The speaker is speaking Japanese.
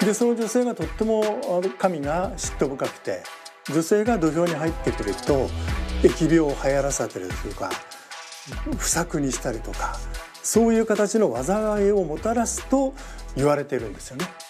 でその女性がとっても神が嫉妬深くて、女性が土俵に入ってくると疫病を流行らせたりとか不作にしたりとか、そういう形の災いをもたらすと言われているんですよね。